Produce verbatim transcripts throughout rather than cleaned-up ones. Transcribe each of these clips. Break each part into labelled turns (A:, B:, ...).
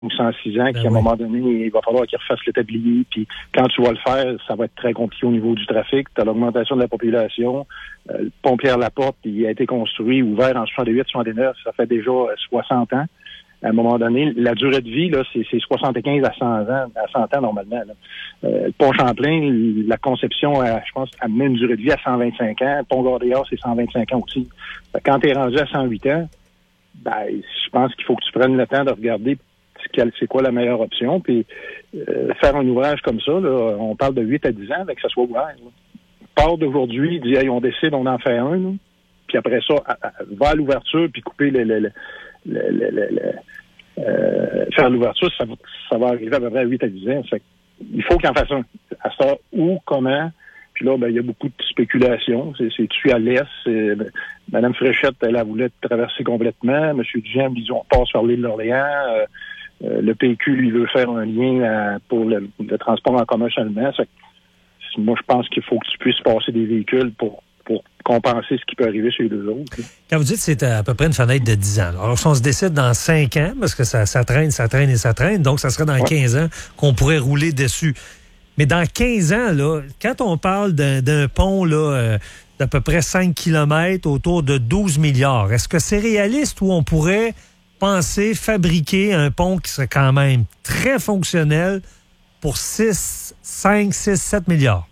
A: cent six ans,
B: ben
A: qu'à
B: oui.
A: un moment donné, il va falloir qu'il refasse le tablier. Puis quand tu vas le faire, ça va être très compliqué au niveau du trafic. Tu as l'augmentation de la population. Euh, le pont Pierre-Laporte, il a été construit, ouvert en soixante-huit soixante-neuf. Ça fait déjà soixante ans. À un moment donné, la durée de vie, là, c'est, c'est soixante-quinze à cent ans, à cent ans normalement. Là. Euh, le pont Champlain, la conception, a, je pense, amène une durée de vie à cent vingt-cinq ans. Le pont Gordéas, c'est cent vingt-cinq ans aussi. Quand tu es rendu à cent huit ans, ben, je pense qu'il faut que tu prennes le temps de regarder c'est quoi la meilleure option. Puis euh, faire un ouvrage comme ça, là, on parle de huit à dix ans avec que ça soit ouvert. Là. Part d'aujourd'hui, dit hey, on décide, on en fait un. Là. Puis après ça, à, à, va à l'ouverture puis couper le, le, le, le, le, le, le euh, faire l'ouverture, ça va, ça va arriver à peu près à huit à dix ans. Fait, il faut qu'il en fasse un. À ça, où, comment. Puis là, ben, il y a beaucoup de spéculation. C'est, c'est-tu à l'est? C'est, ben, Mme Fréchette, elle, elle voulait traverser complètement. M. Duhem, disons, on passe par l'île d'Orléans. Euh, euh, le P Q, lui, veut faire un lien à, pour le, le transport en commun seulement. Ça, moi, je pense qu'il faut que tu puisses passer des véhicules pour, pour compenser ce qui peut arriver sur les deux autres.
B: Quand vous dites que c'est à peu près une fenêtre de dix ans, alors si on se décide dans cinq ans, parce que ça, ça traîne, ça traîne et ça traîne, donc ça serait dans ouais. quinze ans qu'on pourrait rouler dessus. Mais dans quinze ans, là, quand on parle d'un, d'un pont là, euh, d'à peu près cinq kilomètres autour de douze milliards, est-ce que c'est réaliste ou on pourrait penser fabriquer un pont qui serait quand même très fonctionnel pour six, cinq, six, sept milliards?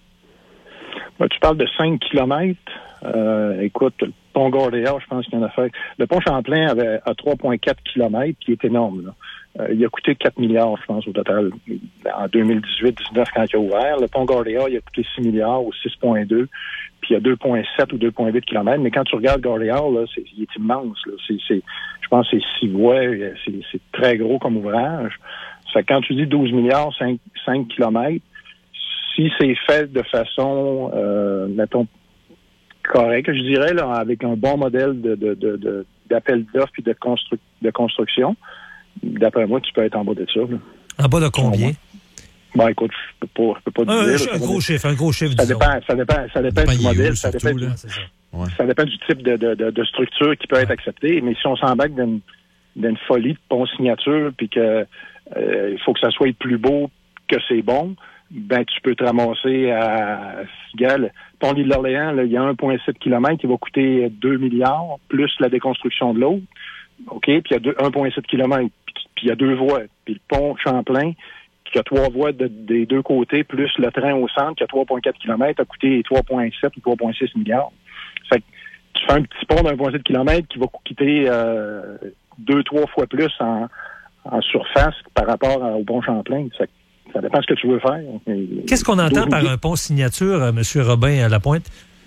A: Ben, tu parles de cinq kilomètres. Euh, écoute, le pont Gordéas, je pense qu'il y en a fait. Le pont Champlain avait à trois virgule quatre kilomètres, qui est énorme, là. Euh, il a coûté quatre milliards, je pense, au total, en deux mille dix-huit dix-neuf, quand il a ouvert. Le pont Gordéas, il a coûté six milliards ou six virgule deux, puis il y a deux virgule sept ou deux virgule huit kilomètres. Mais quand tu regardes Gordéas, là, c'est, il est immense. Là. C'est, c'est, je pense que c'est six voies, c'est, c'est très gros comme ouvrage. Ça fait que quand tu dis douze milliards, cinq, cinq kilomètres, si c'est fait de façon, euh, mettons, correcte, je dirais, là, avec un bon modèle de, de, de, de, d'appel d'offres et de, constru- de construction, d'après moi, tu peux être en bas de ça. Là.
B: En bas de combien?
A: Ben, écoute, je peux pas, je peux pas
B: un,
A: dire.
B: Un, un gros chiffre, un gros chiffre,
A: ça
B: disons.
A: dépend, ça dépend, ça dépend du modèle, ça dépend, du,
B: là, c'est ça.
A: Ouais. ça dépend du type de, de, de, de structure qui peut ouais. être acceptée. Mais si on s'embarque d'une, d'une folie de pont signature, puis que euh, il faut que ça soit plus beau que c'est bon, ben tu peux te ramasser à Gal. Pont l'île d'Orléans, là, il y a un virgule sept kilomètres qui va coûter deux milliards, plus la déconstruction de l'autre. OK? Puis il y a deux, un virgule sept kilomètres. Puis il y a deux voies. Puis le pont Champlain, qui a trois voies de, des deux côtés, plus le train au centre, qui a trois virgule quatre kilomètres, a coûté trois virgule sept ou trois virgule six milliards. Fait que tu fais un petit pont d'un virgule sept kilomètres qui va coûter euh, deux, trois fois plus en, en surface par rapport à, au pont Champlain. Fait que ça dépend de ce que tu veux faire.
B: Qu'est-ce qu'on entend par un pont signature, M. Robin à Lapointe?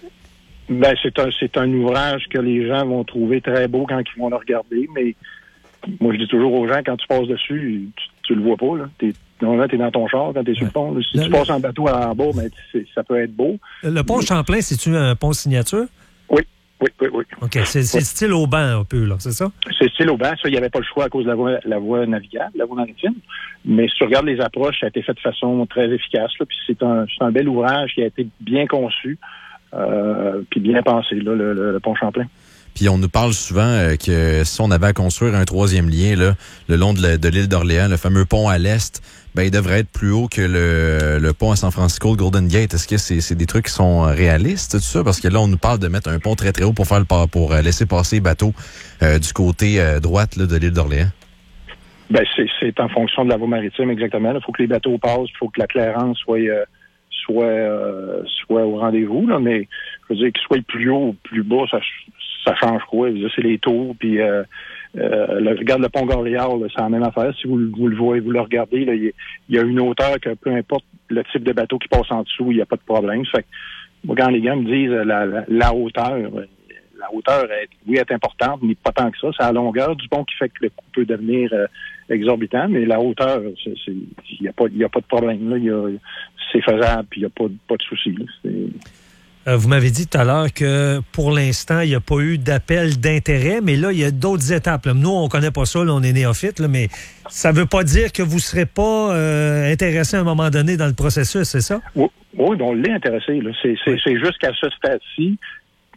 A: Ben, c'est un, c'est un ouvrage que les gens vont trouver très beau quand ils vont le regarder, mais moi, je dis toujours aux gens, quand tu passes dessus, tu, tu le vois pas, là. T'es, normalement, t'es dans ton char quand t'es sur le pont. Là. Si le, tu passes en bateau en bas, ben, c'est, ça peut être beau.
B: Le pont mais... Champlain, c'est-tu un pont signature?
A: Oui, oui, oui, oui.
B: OK, c'est, c'est oui. style Auban un peu, là, c'est ça?
A: C'est style Auban. Ça, il n'y avait pas le choix à cause de la voie, la voie navigable, la voie maritime. Mais si tu regardes les approches, ça a été fait de façon très efficace, là. Puis c'est un, c'est un bel ouvrage qui a été bien conçu, euh, puis bien pensé, là, le, le, le pont Champlain.
C: Puis on nous parle souvent euh, que si on avait à construire un troisième lien là, le long de, la, de l'île d'Orléans, le fameux pont à l'est, ben il devrait être plus haut que le, le pont à San Francisco, le Golden Gate. Est-ce que c'est, c'est des trucs qui sont réalistes, tout ça? Parce que là, on nous parle de mettre un pont très très haut pour faire le pour laisser passer les bateaux euh, du côté euh, droite là, de l'île d'Orléans.
A: Ben c'est, c'est en fonction de la voie maritime, exactement. Il faut que les bateaux passent, il faut que la clairance soit euh, soit euh, soit au rendez-vous, là, mais je veux dire qu'il soit plus haut ou plus bas, ça ça change quoi? C'est les taux, puis euh, euh, le, regarde le pont Gordéas, c'est la même affaire. Si vous, vous le voyez, vous le regardez, là, il, il y a une hauteur que peu importe le type de bateau qui passe en dessous, il n'y a pas de problème. Fait que, moi, quand les gars me disent la, la, la hauteur, la hauteur, est, oui, est importante, mais pas tant que ça. C'est la longueur du pont qui fait que le coût peut devenir euh, exorbitant, mais la hauteur, c'est, c'est, il n'y a pas, il y a pas de problème. Là. Il y a, c'est faisable, puis il n'y a pas, pas de souci. C'est...
B: Euh, vous m'avez dit tout à l'heure que pour l'instant, il n'y a pas eu d'appel d'intérêt, mais là, il y a d'autres étapes. Là. Nous, on ne connaît pas ça, là, on est néophytes, là, mais ça ne veut pas dire que vous ne serez pas euh, intéressé à un moment donné dans le processus, c'est ça?
A: Oui, oui, on l'est intéressé. Là. C'est, c'est, oui. c'est juste qu'à ce stade-ci,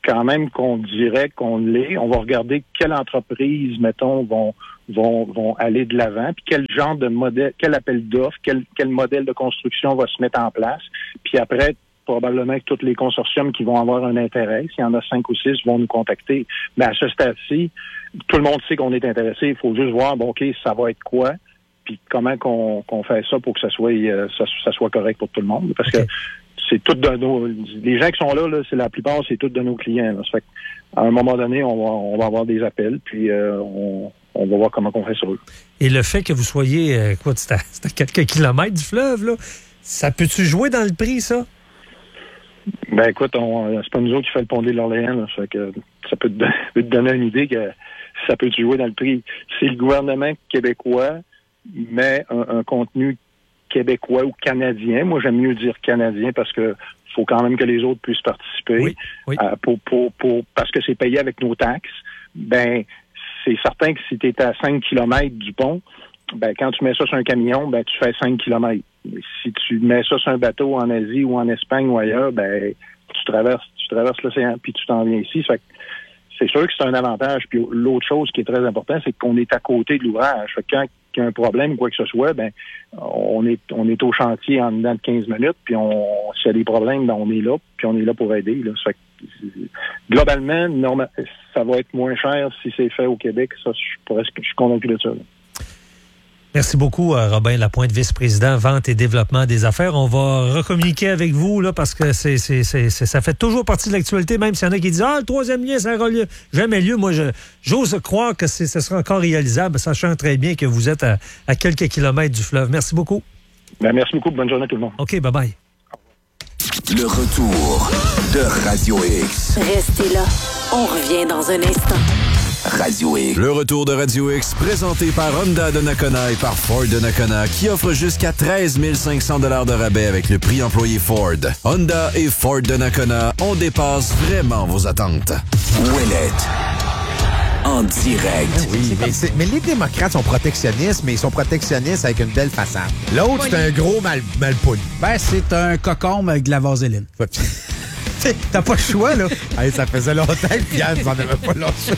A: quand même qu'on dirait qu'on l'est. On va regarder quelles entreprises, mettons, vont vont vont aller de l'avant, puis quel genre de modèle, quel appel d'offres, quel quel modèle de construction va se mettre en place. Puis après, probablement que tous les consortiums qui vont avoir un intérêt, s'il y en a cinq ou six, vont nous contacter. Mais à ce stade-ci, tout le monde sait qu'on est intéressé. Il faut juste voir, bon, OK, ça va être quoi, puis comment qu'on qu'on fait ça pour que ça soit euh, ça, ça soit correct pour tout le monde. Parce okay. que c'est tout de nos... Les gens qui sont là, là c'est la plupart, c'est tous de nos clients. Là. Ça fait qu'à un moment donné, on va, on va avoir des appels, puis euh, on, on va voir comment on fait sur eux.
B: Et le fait que vous soyez, euh, quoi, c'est à, c'est à quelques kilomètres du fleuve, là, ça peut-tu jouer dans le prix, ça?
A: Ben écoute, on, c'est pas nous autres qui fait le pont de l'Orléans, là, ça, fait que ça peut te, peut te donner une idée que ça peut jouer dans le prix. C'est le gouvernement québécois, mais un, un contenu québécois ou canadien. Moi, j'aime mieux dire canadien parce que faut quand même que les autres puissent participer.
B: Oui, oui.
A: Euh, pour, pour, pour, parce que c'est payé avec nos taxes. Ben, c'est certain que si tu es à cinq kilomètres du pont, ben, quand tu mets ça sur un camion, ben, tu fais cinq kilomètres. Si tu mets ça sur un bateau en Asie ou en Espagne ou ailleurs, ben, tu traverses, tu traverses l'océan puis tu t'en viens ici. Ça fait que c'est sûr que c'est un avantage. Puis l'autre chose qui est très important, c'est qu'on est à côté de l'ouvrage. Fait que quand il y a un problème ou quoi que ce soit, ben, on est, on est au chantier en dedans de quinze minutes, puis on, s'il y a des problèmes, ben, on est là, puis on est là pour aider, là. Ça fait que, globalement, normal, ça va être moins cher si c'est fait au Québec. Ça, je, pourrais, je suis convaincu de ça, là.
B: Merci beaucoup, Robin Lapointe, vice-président vente et développement des affaires. On va recommuniquer avec vous là parce que c'est, c'est, c'est, c'est, ça fait toujours partie de l'actualité, même s'il y en a qui disent « Ah, le troisième lien, ça aura lieu. Jamais lieu. » Moi, je, j'ose croire que c'est, ce sera encore réalisable, sachant très bien que vous êtes à, à quelques kilomètres du fleuve. Merci beaucoup.
A: Ben, merci beaucoup. Bonne journée à tout le monde.
B: OK, bye-bye.
D: Le retour de Radio X.
E: Restez là. On revient dans un instant.
D: Radio X.
C: Le retour de Radio X, présenté par Honda de Nakona et par Ford de Nakona, qui offre jusqu'à treize mille cinq cents dollars de rabais avec le prix employé Ford. Honda et Ford de Nakona, on dépasse vraiment vos attentes.
D: Ouellette. En direct.
F: Oui, mais, c'est, mais les démocrates sont protectionnistes, mais ils sont protectionnistes avec une belle façade. L'autre, c'est un gros mal, malpoule.
G: Ben, c'est un cocombe avec de la vaseline. T'as pas le choix, là.
F: Hey, ça faisait longtemps que Yann, vous en avez pas lâché.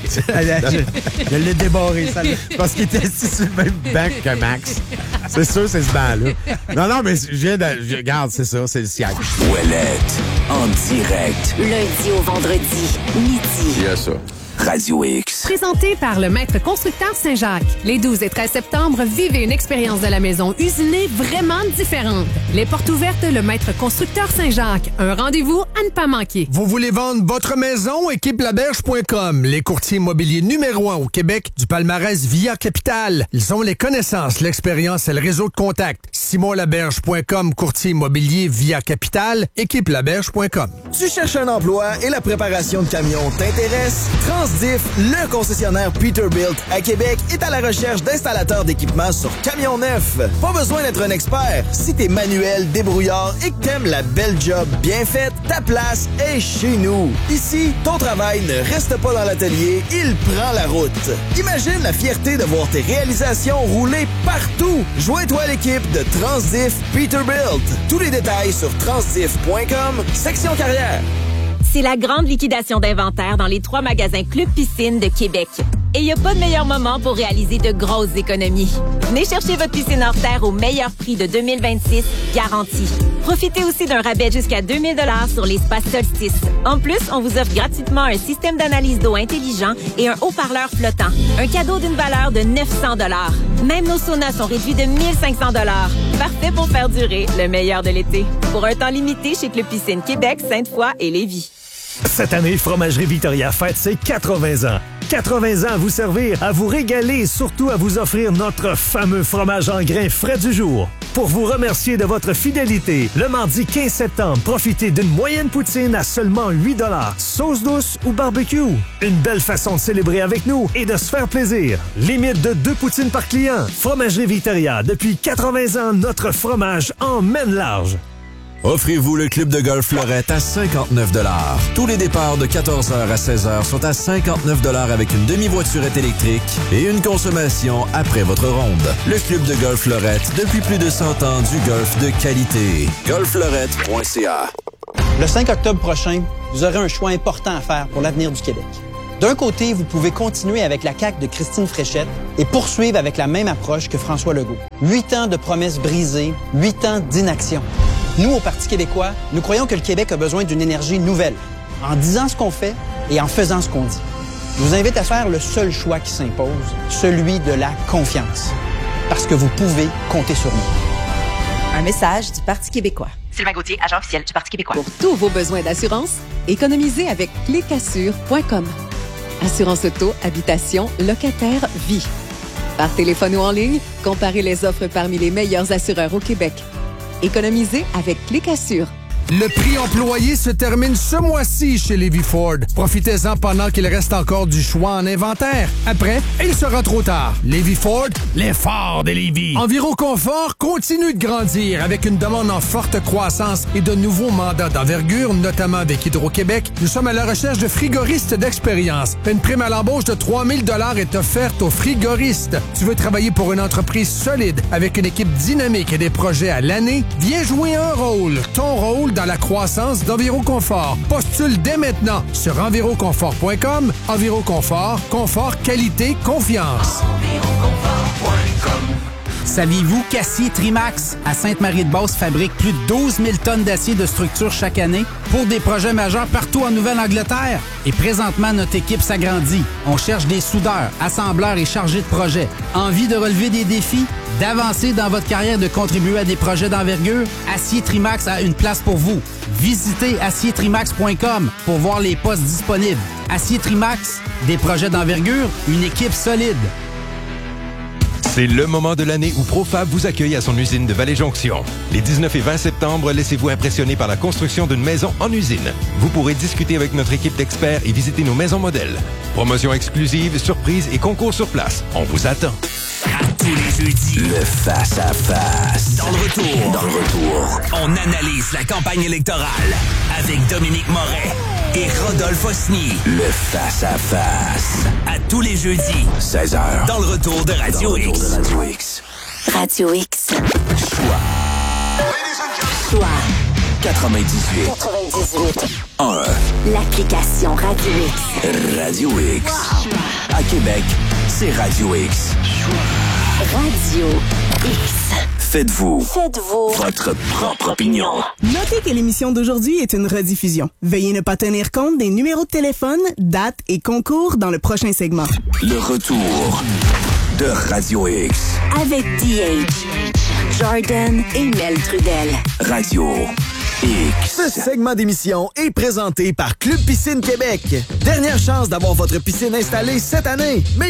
G: je, je l'ai débarré, ça.
F: Parce qu'il était assis sur le même banc que Max. C'est sûr, c'est ce banc-là. Non, non, mais je viens de... Je, regarde, c'est ça, c'est le siège.
D: Ouellette. En direct.
E: Lundi au vendredi, midi.
C: Il y a ça.
D: Radio X.
H: Présenté par le Maître Constructeur Saint-Jacques. Les douze et treize septembre, vivez une expérience de la maison usinée vraiment différente. Les portes ouvertes, le Maître Constructeur Saint-Jacques. Un rendez-vous à ne pas manquer.
I: Vous voulez vendre votre maison? équipe laberge point com. Les courtiers immobiliers numéro un au Québec du palmarès Via Capital. Ils ont les connaissances, l'expérience et le réseau de contacts. simon laberge point com, courtier immobilier Via Capital. équipe laberge point com.
J: Tu cherches un emploi et la préparation de camions t'intéresse? Transdiff, le concessionnaire Peterbilt à Québec, est à la recherche d'installateurs d'équipements sur camions neufs. Pas besoin d'être un expert. Si t'es manuel, débrouillard et que t'aimes la belle job bien faite, ta place est chez nous. Ici, ton travail ne reste pas dans l'atelier, il prend la route. Imagine la fierté de voir tes réalisations rouler partout. Joins-toi à l'équipe de Transdiff Peterbilt. Tous les détails sur transdiff point com, section carrière.
K: C'est la grande liquidation d'inventaire dans les trois magasins Club Piscine de Québec. Et il n'y a pas de meilleur moment pour réaliser de grosses économies. Venez chercher votre piscine hors terre au meilleur prix de deux mille vingt-six, garanti. Profitez aussi d'un rabais jusqu'à deux mille dollars sur les spas Solstice. En plus, on vous offre gratuitement un système d'analyse d'eau intelligent et un haut-parleur flottant. Un cadeau d'une valeur de neuf cents dollars. Même nos saunas sont réduits de mille cinq cents dollars. Parfait pour faire durer le meilleur de l'été. Pour un temps limité chez Club Piscine Québec, Sainte-Foy et Lévis.
L: Cette année, Fromagerie Victoria fête ses quatre-vingts ans. quatre-vingts ans à vous servir, à vous régaler et surtout à vous offrir notre fameux fromage en grains frais du jour. Pour vous remercier de votre fidélité, le mardi quinze septembre, profitez d'une moyenne poutine à seulement huit dollars, sauce douce ou barbecue. Une belle façon de célébrer avec nous et de se faire plaisir. Limite de deux poutines par client. Fromagerie Victoria, depuis quatre-vingts ans, notre fromage emmène large.
C: Offrez-vous le club de golf Fleurette à cinquante-neuf dollars. Tous les départs de quatorze heures à seize heures sont à cinquante-neuf dollars avec une demi-voiturette électrique et une consommation après votre ronde. Le club de golf Fleurette, depuis plus de cent ans, du golf de qualité. golf fleurette point c a
M: Le cinq octobre prochain, vous aurez un choix important à faire pour l'avenir du Québec. D'un côté, vous pouvez continuer avec la C A Q de Christine Fréchette et poursuivre avec la même approche que François Legault. Huit ans de promesses brisées, huit ans d'inaction. Nous, au Parti québécois, nous croyons que le Québec a besoin d'une énergie nouvelle, en disant ce qu'on fait et en faisant ce qu'on dit. Je vous invite à faire le seul choix qui s'impose, celui de la confiance. Parce que vous pouvez compter sur nous.
N: Un message du Parti québécois.
O: Sylvain Gauthier, agent officiel du Parti québécois.
H: Pour tous vos besoins d'assurance, économisez avec clic assure point com. Assurance auto, habitation, locataire, vie. Par téléphone ou en ligne, comparez les offres parmi les meilleurs assureurs au Québec. Économisez avec clic assure.
I: Le prix employé se termine ce mois-ci chez Lévis Ford. Profitez-en pendant qu'il reste encore du choix en inventaire. Après, il sera trop tard. Lévis Ford, l'effort de Lévis. Enviro Confort continue de grandir avec une demande en forte croissance et de nouveaux mandats d'envergure, notamment avec Hydro-Québec. Nous sommes à la recherche de frigoristes d'expérience. Une prime à l'embauche de trois mille dollars est offerte aux frigoristes. Tu veux travailler pour une entreprise solide avec une équipe dynamique et des projets à l'année? Viens jouer un rôle. Ton rôle dans la croissance d'Enviroconfort. Postule dès maintenant sur enviroconfort point com. Enviroconfort, confort, qualité, confiance.
G: Saviez-vous qu'Acier Trimax à Sainte-Marie-de-Beauce fabrique plus de douze mille tonnes d'acier de structure chaque année pour des projets majeurs partout en Nouvelle-Angleterre? Et présentement, notre équipe s'agrandit. On cherche des soudeurs, assembleurs et chargés de projet. Envie de relever des défis? D'avancer dans votre carrière, de contribuer à des projets d'envergure? Acier Trimax a une place pour vous. Visitez acier trimax point com pour voir les postes disponibles. Acier Trimax, des projets d'envergure, une équipe solide.
P: C'est le moment de l'année où Profab vous accueille à son usine de Vallée-Jonction. Les dix-neuf et vingt septembre, laissez-vous impressionner par la construction d'une maison en usine. Vous pourrez discuter avec notre équipe d'experts et visiter nos maisons modèles. Promotions exclusives, surprises et concours sur place. On vous attend.
D: À tous les jeudis, le face-à-face. Dans le retour, dans le retour, on analyse la campagne électorale avec Dominique Moret et Rodolphe Osny. Le face-à-face. À tous les jeudis, seize heures, dans le retour de Radio X. De Radio X.
E: Radio X.
D: Choix.
E: Choix.
D: quatre-vingt-dix-huit.
E: quatre-vingt-dix-huit.
D: un.
E: L'application Radio X.
D: Radio X. À Québec, c'est Radio X.
E: Radio X.
D: Faites-vous.
E: Faites-vous.
D: Votre propre opinion.
Q: Notez que l'émission d'aujourd'hui est une rediffusion. Veuillez ne pas tenir compte des numéros de téléphone, dates et concours dans le prochain segment.
D: Le retour de Radio X.
E: Avec D H, Jordan et Mel Trudel.
D: Radio X.
J: Ce segment d'émission est présenté par Club Piscine Québec. Dernière chance d'avoir votre piscine installée cette année. Mais